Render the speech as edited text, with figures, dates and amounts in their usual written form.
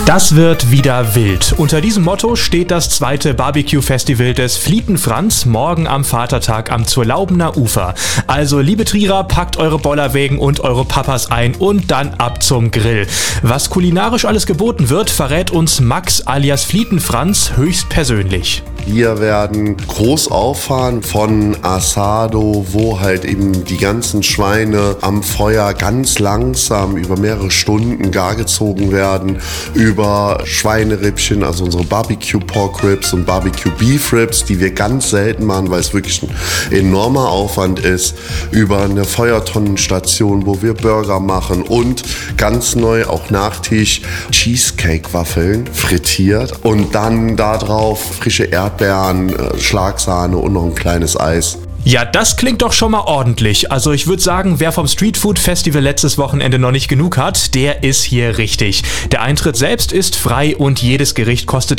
Das wird wieder wild. Unter diesem Motto steht das zweite Barbecue-Festival des Flietenfranz morgen am Vatertag am Zurlaubener Ufer. Also liebe Trierer, packt eure Bollerwägen und eure Papas ein und dann ab zum Grill. Was kulinarisch alles geboten wird, verrät uns Max alias Flietenfranz höchstpersönlich. Wir werden groß auffahren von Asado, wo halt eben die ganzen Schweine am Feuer ganz langsam über mehrere Stunden gar gezogen werden, über Schweinerippchen, also unsere Barbecue Pork Ribs und Barbecue Beef Ribs, die wir ganz selten machen, weil es wirklich ein enormer Aufwand ist, über eine Feuertonnenstation, wo wir Burger machen und ganz neu auch Nachtisch Cheesecake-Waffeln frittiert und dann darauf frische Erdbeeren, Schlagsahne und noch ein kleines Eis. Ja, das klingt doch schon mal ordentlich. Also ich würde sagen, wer vom Street Food Festival letztes Wochenende noch nicht genug hat, der ist hier richtig. Der Eintritt selbst ist frei und jedes Gericht kostet